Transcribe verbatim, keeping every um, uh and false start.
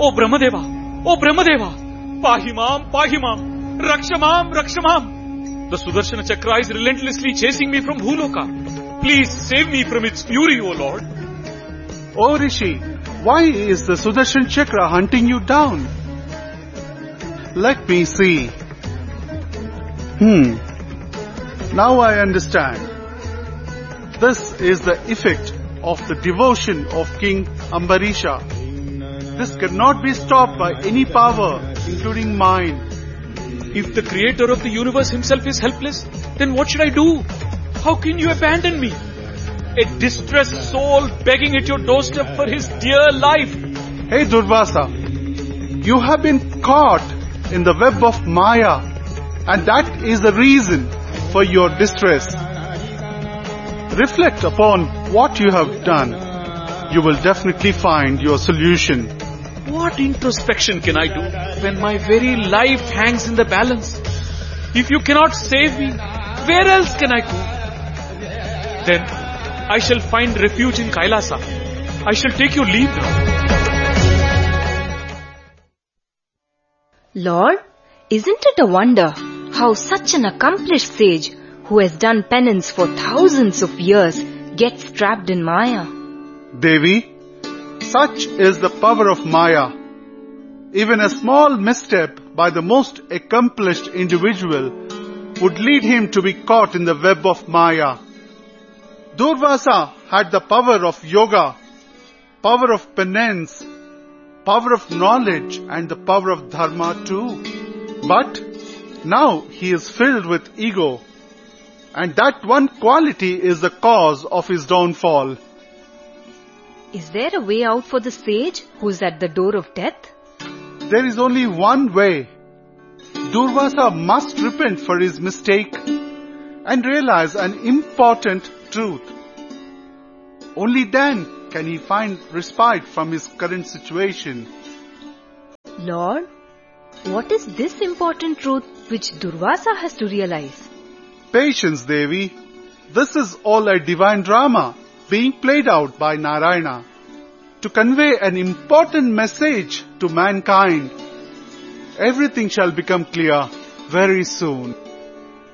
O Brahmadeva, O Brahmadeva, Pahimam, Pahimam, Rakshamam, Rakshamam. The Sudarshana Chakra is relentlessly chasing me from Bhuloka. Please save me from its fury, O Lord. O Rishi, why is the Sudarshan Chakra hunting you down? Let me see. Hmm. Now I understand. This is the effect of the devotion of King Ambarisha. This cannot be stopped by any power, including mine. If the creator of the universe himself is helpless, then what should I do? How can you abandon me? A distressed soul begging at your doorstep for his dear life. Hey Durvasa, you have been caught in the web of Maya, and that is the reason for your distress. Reflect upon what you have done. You will definitely find your solution. What introspection can I do when my very life hangs in the balance? If you cannot save me, where else can I go? Then I shall find refuge in Kailasa. I shall take your leave now. Lord, isn't it a wonder how such an accomplished sage who has done penance for thousands of years gets trapped in Maya? Devi, such is the power of Maya. Even a small misstep by the most accomplished individual would lead him to be caught in the web of Maya. Durvasa had the power of yoga, power of penance, power of knowledge and the power of dharma too. But now he is filled with ego, and that one quality is the cause of his downfall. Is there a way out for the sage who is at the door of death? There is only one way. Durvasa must repent for his mistake and realize an important truth. Only then can he find respite from his current situation. Lord, what is this important truth which Durvasa has to realize? Patience, Devi. This is all a divine drama being played out by Narayana to convey an important message to mankind. Everything shall become clear very soon.